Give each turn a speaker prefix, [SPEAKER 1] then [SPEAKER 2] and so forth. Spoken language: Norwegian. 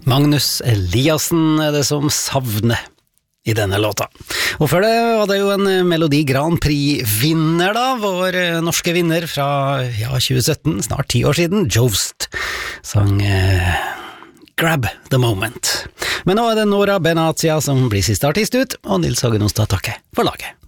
[SPEAKER 1] Magnus Eliassen er det som savner i denne låta. Og før det var det jo en Melodi Grand Prix-vinner da, vår norske vinner fra 2017, snart 10 år siden, Jost, sang Grab the Moment. Men nå er det Nora Benatia som blir siste artist ut, og Nils Hagen Ostad takker for laget.